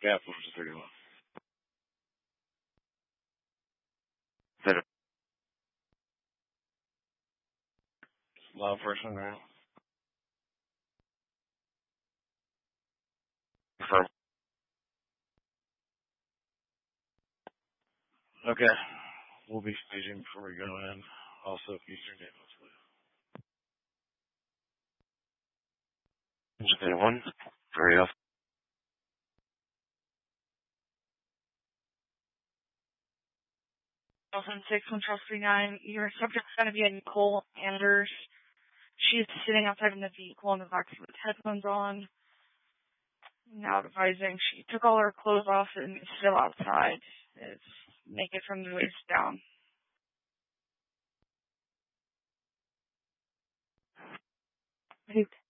Yeah, 431. Is that a law enforcement ground? Confirm. Okay. We'll be staging before we go in. Also, Eastern Daniels, please. Just one. Very off. 2006 Control 39. Your subject's going to be a Nicole Anders. She's sitting outside in the vehicle in the box with headphones on. Now advising she took all her clothes off and is still outside. It's naked from the waist down. Hey.